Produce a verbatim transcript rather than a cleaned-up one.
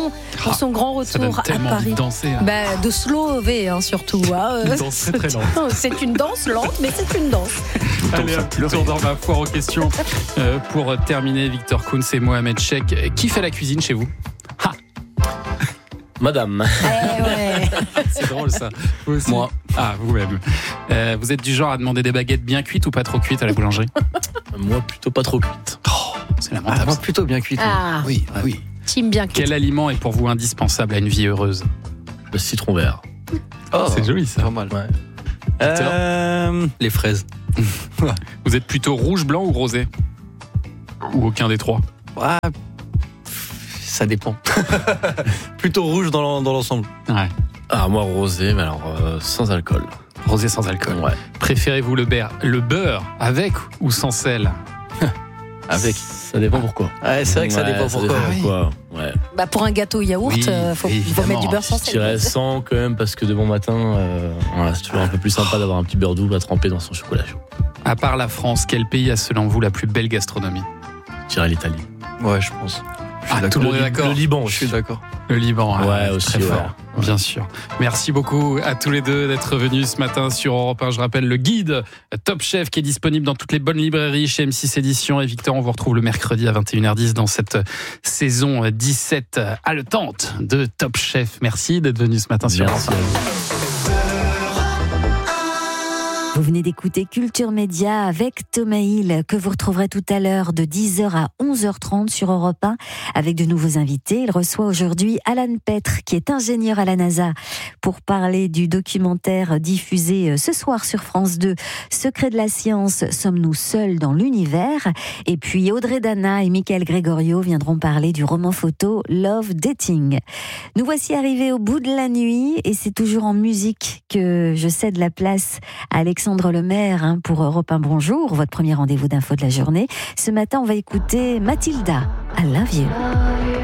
Lyon pour son grand retour à Paris. De, danser, hein. bah, de slover hein, surtout. Hein. Une danse très très lente. C'est une danse lente, mais c'est une danse. Allez, un tour dans ma foire aux questions. Euh, pour terminer, Victor Kunz et Mohamed Cheikh. Qui fait la cuisine chez vous? Ha Madame. Eh ouais. C'est drôle ça. Vous aussi. Moi. Ah, vous-même. Euh, vous êtes du genre à demander des baguettes bien cuites ou pas trop cuites à la boulangerie? Moi, plutôt pas trop cuite. Oh, c'est lamentable. Ah, moi, plutôt bien cuite. Ah, Oui, ah oui. team bien cuit. Quel aliment est pour vous indispensable à une vie heureuse? Le citron vert. Oh, c'est joli ça. Pas mal. Ouais. Euh, les fraises. Vous êtes plutôt rouge, blanc ou rosé? Ou aucun des trois? Ah, ça dépend. Plutôt rouge dans l'ensemble. Ouais. Ah, moi, rosé, mais alors euh, sans alcool. Rosé sans alcool. Ouais. Préférez-vous le beurre, le beurre avec ou sans sel? Avec. Ça dépend pourquoi. Ouais, c'est vrai que ça Ouais, dépend ça pourquoi. dépend oui. pourquoi. Ouais. Bah, pour un gâteau yaourt, Oui, euh, faut, il faut évidemment. mettre du beurre sans Je sel. dirais sans quand même parce que de bon matin, euh, voilà, c'est toujours un peu plus sympa d'avoir un petit beurre doux à tremper dans son chocolat chaud. À part la France, quel pays a selon vous la plus belle gastronomie? Je dirais l'Italie. Ouais, je pense. Je suis Ah, tout le monde est d'accord. Le Liban, Je suis d'accord. Le Liban, Ouais, ah, aussi, très ouais. fort, bien sûr. Merci beaucoup à tous les deux d'être venus ce matin sur Europe un. Je rappelle le guide Top Chef qui est disponible dans toutes les bonnes librairies chez M six Éditions. Et Victor, on vous retrouve le mercredi à vingt et une heures dix dans cette saison dix-sept haletante de Top Chef. Merci d'être venu ce matin sur Europe Merci à vous. Vous venez d'écouter Culture Média avec Thomas Hill, que vous retrouverez tout à l'heure de dix heures à onze heures trente sur Europe un avec de nouveaux invités. Il reçoit aujourd'hui Alan Petre, qui est ingénieur à la NASA, pour parler du documentaire diffusé ce soir sur France deux, Secret de la science, sommes-nous seuls dans l'univers? Et puis Audrey Dana et Michael Gregorio viendront parler du roman photo Love Dating. Nous voici arrivés au bout de la nuit et c'est toujours en musique que je cède la place à Alexandre Alexandre Lemaire hein, pour Europe un. Bonjour, votre premier rendez-vous d'info de la journée. Ce matin, on va écouter Mathilda, I Love You.